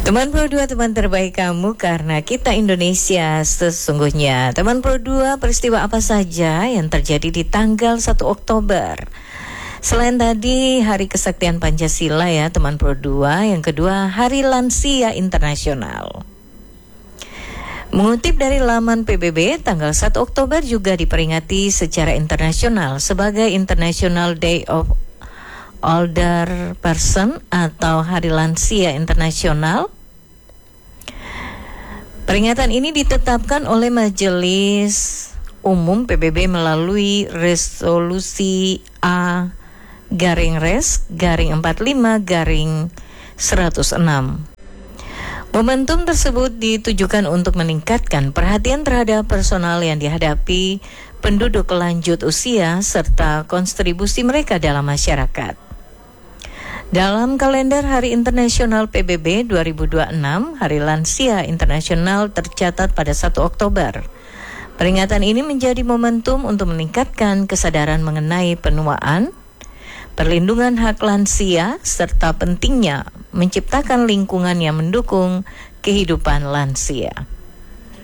Teman Pro 2, teman terbaik kamu karena kita Indonesia sesungguhnya. Teman Pro 2, peristiwa apa saja yang terjadi di tanggal 1 Oktober? Selain tadi Hari Kesaktian Pancasila ya teman Pro 2, yang kedua Hari Lansia Internasional. Mengutip dari laman PBB, tanggal 1 Oktober juga diperingati secara internasional sebagai International Day of Older Person atau Hari Lansia Internasional. Peringatan ini ditetapkan oleh Majelis Umum PBB melalui resolusi A-Res-45-106. Momentum tersebut ditujukan untuk meningkatkan perhatian terhadap personal yang dihadapi penduduk lanjut usia serta kontribusi mereka dalam masyarakat. Dalam kalender Hari Internasional PBB 2026, Hari Lansia Internasional tercatat pada 1 Oktober. Peringatan ini menjadi momentum untuk meningkatkan kesadaran mengenai penuaan, perlindungan hak lansia, serta pentingnya menciptakan lingkungan yang mendukung kehidupan lansia.